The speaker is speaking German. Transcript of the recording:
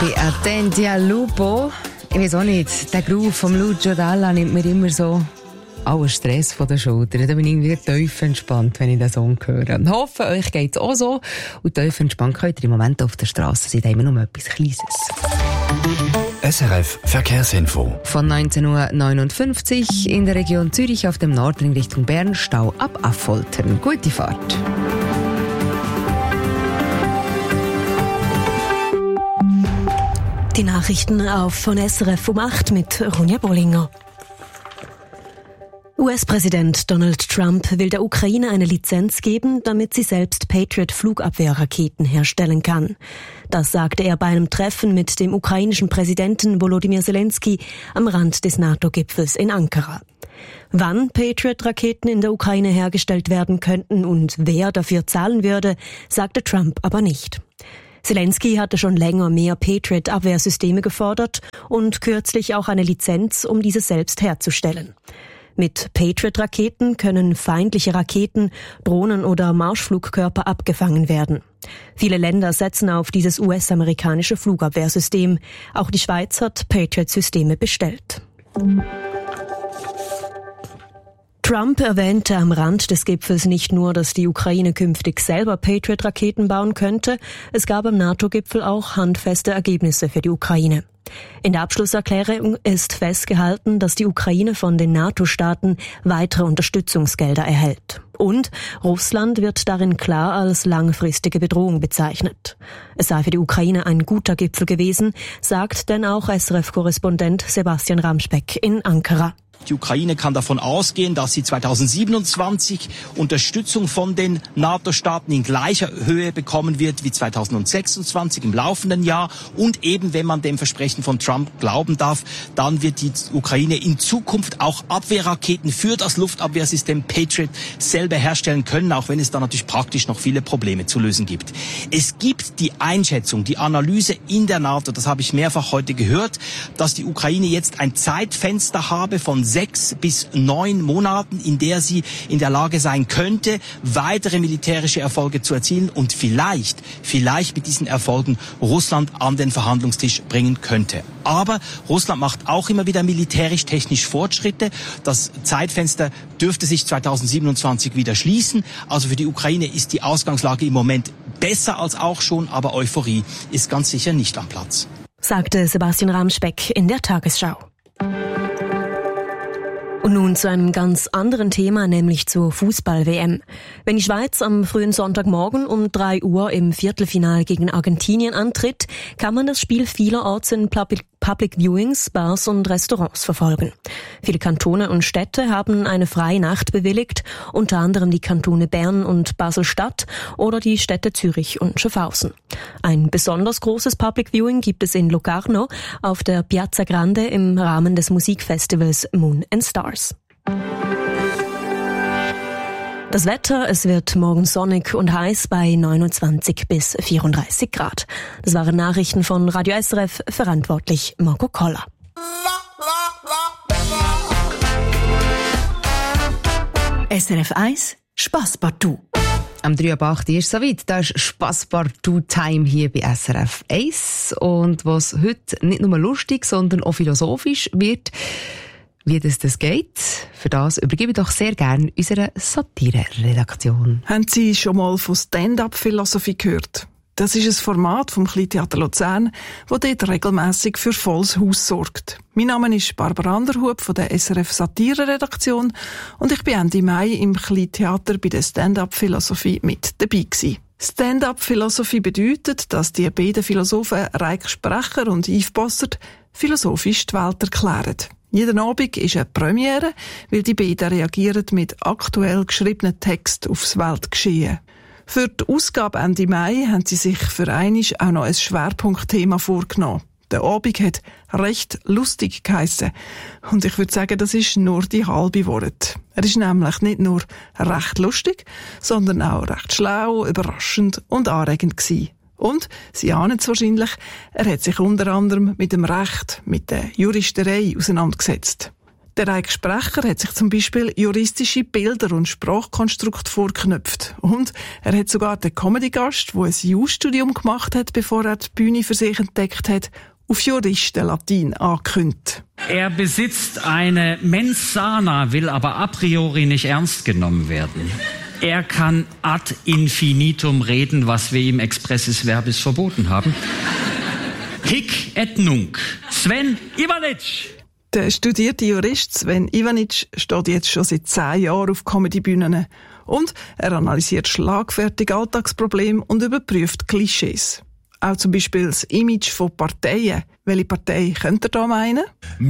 Bei Attenti al Lupo. Ich weiß auch nicht, der Groove vom Lucio Dalla nimmt mir immer so allen Stress von den Schultern. Da bin ich irgendwie tief entspannt, wenn ich den Song höre. Ich hoffe, euch geht es auch so. Und tief entspannt könnt ihr im Moment auf der Straße sein. Da haben wir nur etwas Kleines. SRF Verkehrsinfo. Von 19.59 Uhr in der Region Zürich auf dem Nordring Richtung Bern, Stau ab Affoltern. Gute Fahrt. Die Nachrichten von SRF um 8 mit Ronja Bollinger. US-Präsident Donald Trump will der Ukraine eine Lizenz geben, damit sie selbst Patriot-Flugabwehrraketen herstellen kann. Das sagte er bei einem Treffen mit dem ukrainischen Präsidenten Volodymyr Zelensky am Rand des NATO-Gipfels in Ankara. Wann Patriot-Raketen in der Ukraine hergestellt werden könnten und wer dafür zahlen würde, sagte Trump aber nicht. Zelensky hatte schon länger mehr Patriot-Abwehrsysteme gefordert und kürzlich auch eine Lizenz, um diese selbst herzustellen. Mit Patriot-Raketen können feindliche Raketen, Drohnen oder Marschflugkörper abgefangen werden. Viele Länder setzen auf dieses US-amerikanische Flugabwehrsystem. Auch die Schweiz hat Patriot-Systeme bestellt. Trump erwähnte am Rand des Gipfels nicht nur, dass die Ukraine künftig selber Patriot-Raketen bauen könnte, es gab am NATO-Gipfel auch handfeste Ergebnisse für die Ukraine. In der Abschlusserklärung ist festgehalten, dass die Ukraine von den NATO-Staaten weitere Unterstützungsgelder erhält. Und Russland wird darin klar als langfristige Bedrohung bezeichnet. Es sei für die Ukraine ein guter Gipfel gewesen, sagt denn auch SRF-Korrespondent Sebastian Ramspeck in Ankara. Die Ukraine kann davon ausgehen, dass sie 2027 Unterstützung von den NATO-Staaten in gleicher Höhe bekommen wird wie 2026 im laufenden Jahr. Und eben, wenn man dem Versprechen von Trump glauben darf, dann wird die Ukraine in Zukunft auch Abwehrraketen für das Luftabwehrsystem Patriot selber herstellen können, auch wenn es da natürlich praktisch noch viele Probleme zu lösen gibt. Es gibt die Einschätzung, die Analyse in der NATO, das habe ich mehrfach heute gehört, dass die Ukraine jetzt ein Zeitfenster habe von 6 bis 9 Monaten, in der sie in der Lage sein könnte, weitere militärische Erfolge zu erzielen und vielleicht mit diesen Erfolgen Russland an den Verhandlungstisch bringen könnte. Aber Russland macht auch immer wieder militärisch-technisch Fortschritte. Das Zeitfenster dürfte sich 2027 wieder schließen. Also für die Ukraine ist die Ausgangslage im Moment besser als auch schon, aber Euphorie ist ganz sicher nicht am Platz. Sagte Sebastian Ramspeck in der Tagesschau. Und nun zu einem ganz anderen Thema, nämlich zur Fußball-WM. Wenn die Schweiz am frühen Sonntagmorgen um 3 Uhr im Viertelfinale gegen Argentinien antritt, kann man das Spiel vielerorts in Public Viewings, Bars und Restaurants verfolgen. Viele Kantone und Städte haben eine freie Nacht bewilligt, unter anderem die Kantone Bern und Basel-Stadt oder die Städte Zürich und Schaffhausen. Ein besonders großes Public Viewing gibt es in Locarno auf der Piazza Grande im Rahmen des Musikfestivals Moon and Stars. Das Wetter, es wird morgen sonnig und heiß bei 29 bis 34 Grad. Das waren Nachrichten von Radio SRF, verantwortlich Marco Koller. SRF 1 Spasspartout. Am 3.8. ist es soweit. Da ist Spasspartout-Time hier bei SRF 1. Und was heute nicht nur lustig, sondern auch philosophisch wird, wie das geht, für das übergebe ich doch sehr gerne unserer Satire-Redaktion. Haben Sie schon mal von Stand-up-Philosophie gehört? Das ist ein Format vom Kleintheater Luzern, das dort regelmässig für volles Haus sorgt. Mein Name ist Barbara Anderhub von der SRF Satire-Redaktion und ich bin Ende Mai im Kleintheater bei der Stand-up-Philosophie mit dabei gewesen. Stand-up-Philosophie bedeutet, dass die beiden Philosophen Reik Sprecher und Yves Bossert philosophisch die Welt erklären. Jeden Abend ist eine Premiere, weil die beiden reagieren mit aktuell geschriebenen Texten aufs Weltgeschehen. Für die Ausgabe Ende Mai haben sie sich für einmal auch noch ein Schwerpunktthema vorgenommen. Der Abend hat recht lustig geheissen. Und ich würde sagen, das ist nur die halbe Wort. Er ist nämlich nicht nur recht lustig, sondern auch recht schlau, überraschend und anregend gewesen. Und, Sie ahnen es wahrscheinlich, er hat sich unter anderem mit dem Recht, mit der Juristerei auseinandergesetzt. Der eigene Sprecher hat sich zum Beispiel juristische Bilder und Sprachkonstrukte vorgeknüpft. Und er hat sogar den Comedy-Gast, der ein Jus-Studium gemacht hat, bevor er die Bühne für sich entdeckt hat, auf Juristenlatein angekündigt. Er besitzt eine Mens sana, will aber a priori nicht ernst genommen werden. Er kann ad infinitum reden, was wir ihm expressis verbis verboten haben. Hic et nunc. Sven Ivanic. Der studierte Jurist Sven Ivanic steht jetzt schon seit 10 Jahren auf Comedybühnen. Und er analysiert schlagfertig Alltagsprobleme und überprüft Klischees. Auch zum Beispiel das Image von Parteien. Welche Partei könnt ihr da meinen?